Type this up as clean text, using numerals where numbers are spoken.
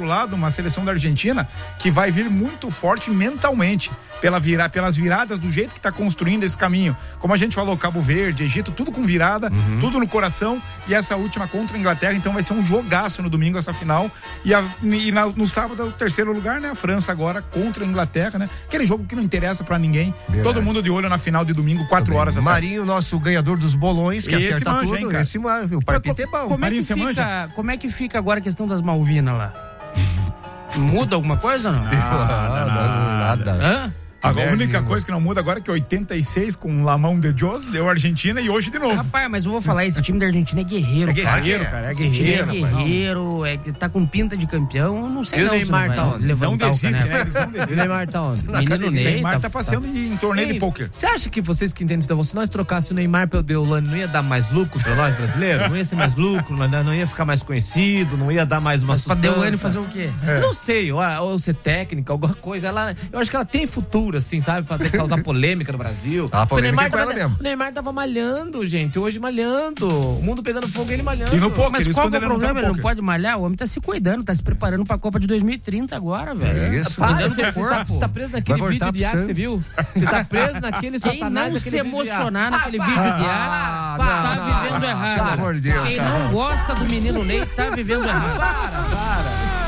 outro lado, uma seleção da Argentina que vai vir muito forte mentalmente, pelas viradas do jeito que tá construindo esse caminho. Como a gente falou, Cabo Verde, Egito, tudo com virada, tudo no coração, e essa última contra a Inglaterra, então vai ser um jogaço no domingo essa final, no sábado o terceiro lugar, né, a França agora contra a Inglaterra, né, aquele jogo que não interessa pra ninguém, todo mundo de olho na final de domingo, 4 horas da tarde. Marinho, nosso ganhador dos bolões, que esse acerta manja, tudo, hein, o palpite é bom. Como é que fica agora a questão das Malvinas lá? Muda alguma coisa ou não? Nada. Hã? Agora, a única coisa que não muda agora é que 86 com Lamão de Dios deu Argentina e hoje de novo. Rapaz, mas eu vou falar, esse time da Argentina é guerreiro. É guerreiro, cara. É guerreiro, tá com pinta de campeão, não sei. E o Neymar tá onde? Não desiste, né? Eles não desistem. O Neymar tá onde? Menino Ney. O Neymar tá passeando em torneio de pôquer. Você acha que vocês que entendem, então, se nós trocássemos o Neymar pelo Deolane, não ia dar mais lucro pra nós brasileiros? Não ia ser mais lucro, não ia ficar mais conhecido, não ia dar mais uma sustância? Pra Deolane fazer o quê? Não sei, ou ser técnica, alguma coisa. Eu acho que ela tem futuro, assim, sabe? Pra causar polêmica no Brasil. O Neymar tava malhando, gente. Hoje malhando. O mundo pegando fogo, ele malhando. E no pôquer, mas qual é o problema? Ele não pode pode malhar? O homem tá se cuidando, tá se preparando pra Copa de 2030 agora, velho. É isso. Você tá preso naquele vídeo de ar que você viu? Você tá preso naquele satanás. Quem não se emocionar naquele vídeo de ar, tá vivendo errado. Pelo amor de Deus, Quem não gosta do menino Ney, tá vivendo errado. Para.